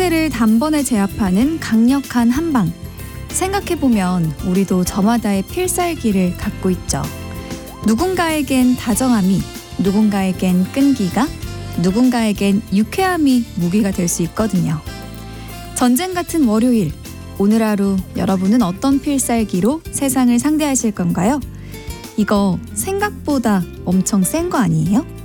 상대를 단번에 제압하는 강력한 한방. 생각해보면 우리도 저마다의 필살기를 갖고 있죠. 누군가에겐 다정함이, 누군가에겐 끈기가, 누군가에겐 유쾌함이 무기가 될 수 있거든요. 전쟁 같은 월요일, 오늘 하루 여러분은 어떤 필살기로 세상을 상대하실 건가요? 이거 생각보다 엄청 센 거 아니에요?